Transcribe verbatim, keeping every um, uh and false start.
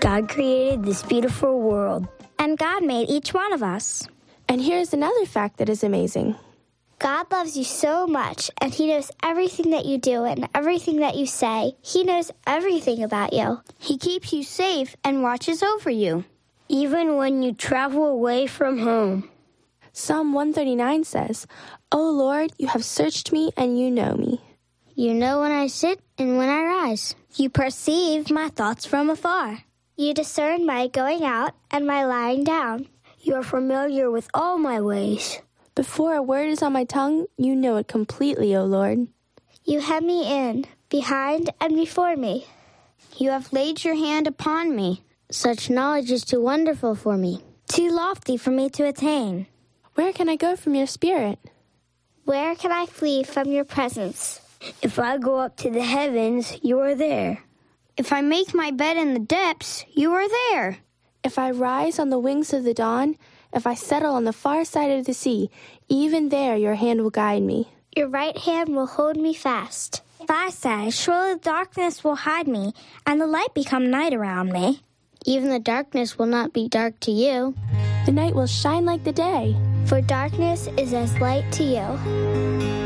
God created this beautiful world. And God made each one of us. And here's another fact that is amazing. God loves you so much, and He knows everything that you do and everything that you say. He knows everything about you. He keeps you safe and watches over you, even when you travel away from home. Psalm one thirty-nine says, "O Lord, you have searched me and you know me." You know when I sit and when I rise. You perceive my thoughts from afar. You discern my going out and my lying down. You are familiar with all my ways. Before a word is on my tongue, you know it completely, O Lord. You hem me in, behind and before me. You have laid your hand upon me. Such knowledge is too wonderful for me, too lofty for me to attain. Where can I go from your spirit? Where can I flee from your presence? If I go up to the heavens, you are there. If I make my bed in the depths, you are there. If I rise on the wings of the dawn, if I settle on the far side of the sea, even there your hand will guide me. Your right hand will hold me fast. If I say, surely the darkness will hide me, and the light become night around me, even the darkness will not be dark to you. The night will shine like the day, for darkness is as light to you.